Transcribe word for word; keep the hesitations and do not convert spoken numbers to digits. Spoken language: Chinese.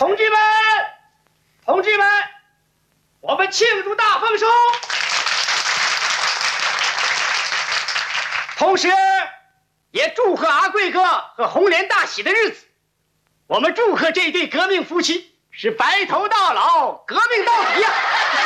同志们，同志们，我们庆祝大丰收，同时也祝贺阿贵哥和红莲大喜的日子。我们祝贺这对革命夫妻是白头到老，革命到底呀！